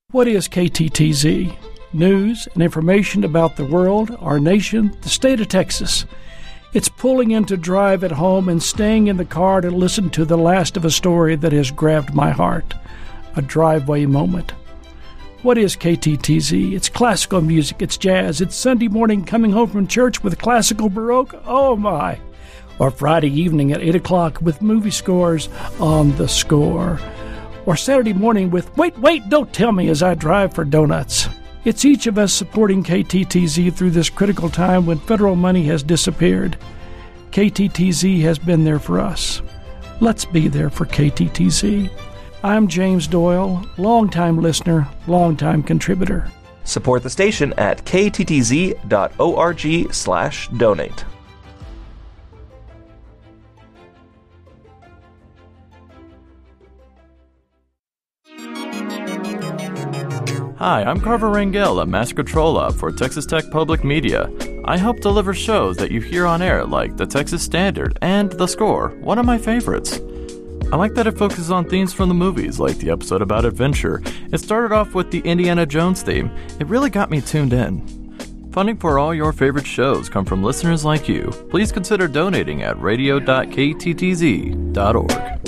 What is KTTZ? News and information about the world, our nation, the state of Texas. It's pulling into drive at home and staying in the car to listen to the last of a story that has grabbed my heart. A driveway moment. What is KTTZ? It's classical music, it's jazz, it's Sunday morning coming home from church with classical Baroque, oh my! Or Friday evening at 8 o'clock with movie scores on the score. Or Saturday morning with Wait, don't tell me as I drive for donuts. It's each of us supporting KTTZ through this critical time when federal money has disappeared. KTTZ has been there for us. Let's be there for KTTZ. I'm James Doyle, longtime listener, longtime contributor. Support the station at kttz.org/donate. Hi, I'm Carver Rangel, a Master Controller for Texas Tech Public Media. I help deliver shows that you hear on air like The Texas Standard and The Score, one of my favorites. I like that it focuses on themes from the movies, like the episode about adventure. It started off with the Indiana Jones theme. It really got me tuned in. Funding for all your favorite shows come from listeners like you. Please consider donating at radio.kttz.org.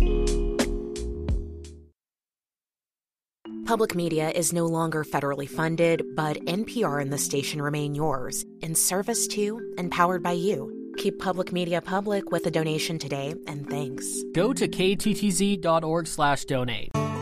Public media is no longer federally funded, but NPR and the station remain yours, in service to and powered by you. Keep public media public with a donation today, and thanks. Go to kttz.org/donate.